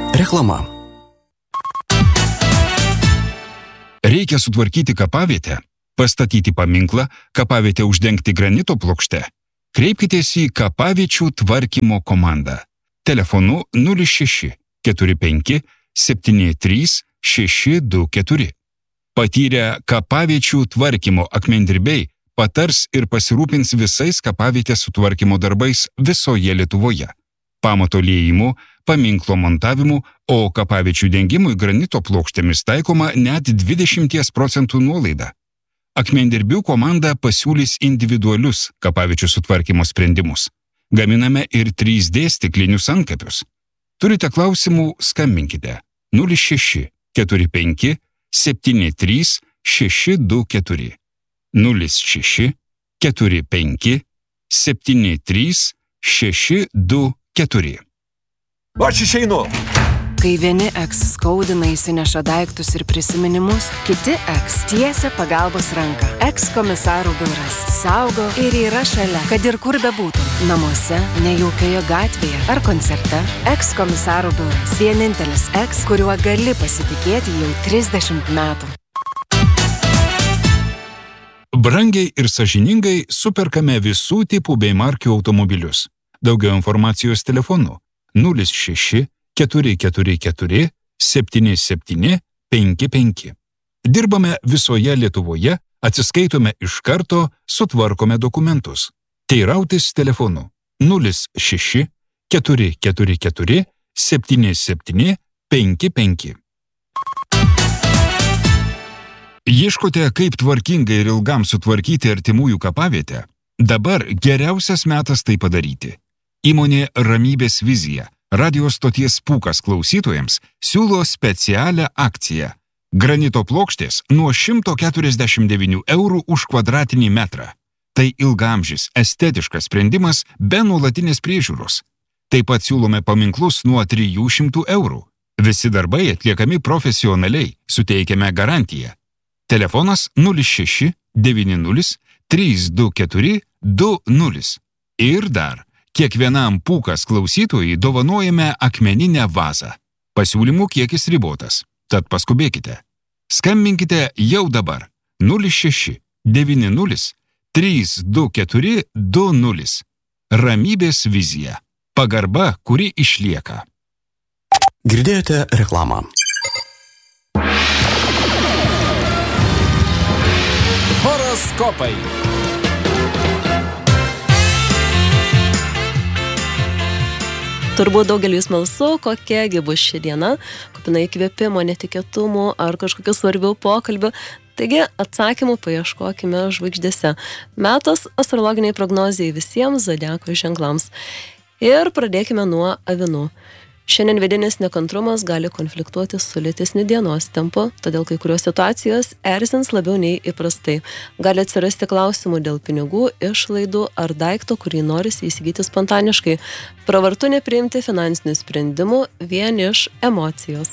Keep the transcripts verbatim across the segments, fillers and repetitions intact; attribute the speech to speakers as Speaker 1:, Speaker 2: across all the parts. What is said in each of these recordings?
Speaker 1: Reklama.
Speaker 2: Reikia sutvarkyti kapavietę, pastatyti paminklą, kapavietę uždengti granito plokšte. Kreipkitės į kapaviečių tvarkymo komandą. Telefonu nulis šeši keturi penki septyni trys šeši du keturi. Patyrę kapaviečių tvarkymo akmendirbiai patars ir pasirūpins visais kapavietės sutvarkymo darbais visoje Lietuvoje. Pamato liejimu, paminklo montavimu, o kapaviečių dengimui granito plokštėmis taikoma net dvidešimt procentų nuolaida. Akmendirbių komanda pasiūlys individualius kapaviečių sutvarkymo sprendimus. Gaminame ir trys D stiklinius antkapius. Turite klausimų, skambinkite nulis šeši keturi penki septyni trys šeši du keturi. nulis šeši keturi penki septyni trys šeši du keturi.
Speaker 3: Aš išeinu.
Speaker 4: Kai vieni eks skaudina įsineša daiktus ir prisiminimus, kiti eks tiesia pagalbos ranką. Eks komisarų biuras saugo ir yra šalia, kad ir kur bebūtum. Namuose, nejaukioje gatvėje ar koncerte. Eks komisarų biuras. Vienintelis eks, kuriuo gali pasitikėti jau trisdešimt metų.
Speaker 2: Brangiai ir sąžiningai superkame visų tipų bei markių automobilius. Daugiau informacijos telefonu nulis šeši keturi keturi keturi septyni septyni penki penki. Dirbame visoje Lietuvoje, atsiskaitome iš karto, sutvarkome dokumentus. Teirautis telefonu nulis šeši keturi keturi keturi septyni septyni penki penki. Ieškote, kaip tvarkingai ir ilgam sutvarkyti artimųjų kapavietę? Dabar geriausias metas tai padaryti. Įmonė Ramybės vizija, radio stoties Pūkas klausytojams, siūlo specialią akciją. Granito plokštės nuo šimto keturiasdešimt devynių eurų už kvadratinį metrą. Tai ilgaamžis, estetiškas sprendimas be nuolatinės priežiūros. Taip pat siūlome paminklus nuo trijų šimtų eurų. Visi darbai atliekami profesionaliai, suteikiame garantiją. Telefonas nulis šeši devyni nulis trys du keturi du nulis. Ir dar, kiekvienam Pūkas klausytojui dovanojame akmeninę vazą. Pasiūlymų kiekis ribotas, tad paskubėkite. Skambinkite jau dabar nulis šeši devyni nulis trys du keturi du nulis. Ramybės vizija. Pagarba, kuri išlieka.
Speaker 1: Girdėjote reklamą.
Speaker 5: Horoskopai.
Speaker 6: Turbūt daugeliui smalsu, kokiagi bus ši diena, kupina įkvėpimo, netikėtumų ar kažkokių svarbių pokalbių. Taigi atsakymų paieškokime žvaigždėse. Metas astrologiniai prognozijai visiems zodiako ženklams. Ir pradėkime nuo avinų. Šiandien vidinis nekantrumas gali konfliktuoti su lėtesniu dienos tempu, todėl kai kurios situacijos erzins labiau nei įprastai. Gali atsirasti klausimų dėl pinigų, išlaidų ar daikto, kurį norisi įsigyti spontaniškai. Pravartu nepriimti finansinių sprendimų vien iš emocijos.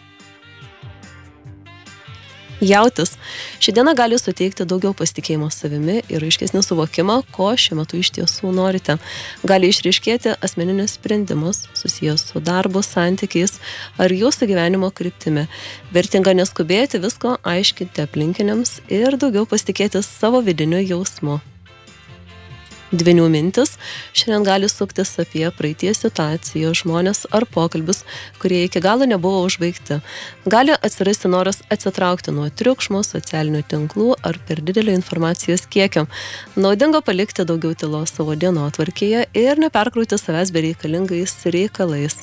Speaker 6: Jautis. Ši diena gali suteikti daugiau pasitikėjimo savimi ir aiškesnį suvokimą, ko šiuo metu iš tiesų norite. Gali išryškėti asmeninius sprendimus susijęs su darbu, santykiais ar jūsų gyvenimo kryptimi. Vertinga neskubėti, visko aiškinti aplinkiniams ir daugiau pasitikėti savo vidiniu jausmu. Dvynių mintis šiandien gali suktis apie praeities situaciją, žmonės ar pokalbius, kurie iki galo nebuvo užbaigti. Gali atsirasti noras atsitraukti nuo triukšmo, socialinių tinklų ar per didelio informacijos kiekio. Naudinga palikti daugiau tylos savo dienotvarkėje ir neperkrauti savęs bereikalingais reikalais.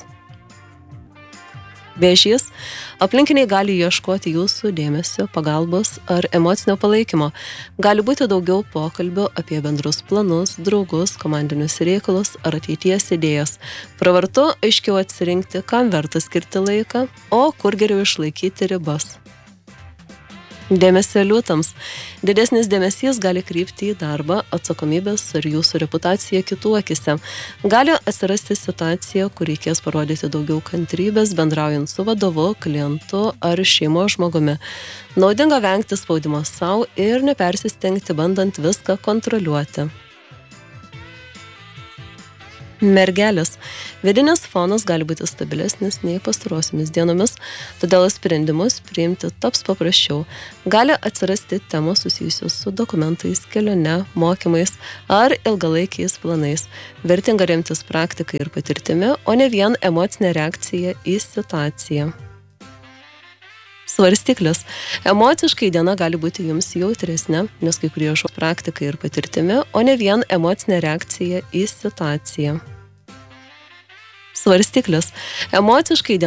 Speaker 6: Vėžys. Aplinkiniai gali ieškoti jūsų dėmesio, pagalbos ar emocinio palaikymo. Gali būti daugiau pokalbių apie bendrus planus, draugus, komandinius reikalus ar ateities idėjas. Pravartu aiškiau atsirinkti, kam verta skirti laiką, o kur geriau išlaikyti ribas. Dėmesio liūtams. Didesnis dėmesys gali krypti į darbą, atsakomybės ar jūsų reputaciją kitų akise. Gali atsirasti situacija, kur reikės parodyti daugiau kantrybės, bendraujant su vadovu, klientu ar šeimos žmogumi. Naudinga vengti spaudimo savo ir nepersistengti, bandant viską kontroliuoti. Mergelės. Vidinis fonas gali būti stabilesnis nei pastarosiomis dienomis, todėl sprendimus priimti taps paprasčiau. Gali atsirasti temos susijusios su dokumentais, kelione, mokymais ar ilgalaikiais planais. Vertinga remtis praktikai ir patirtimi, o ne vien emocinė reakcija į situaciją. Svarstyklis. Emociškai diena gali būti jums jautresnė, nes kai kurie žo praktikai ir patirtimi, o ne vien emocinė reakcija į situaciją. Svarstyklis. Emociškai diena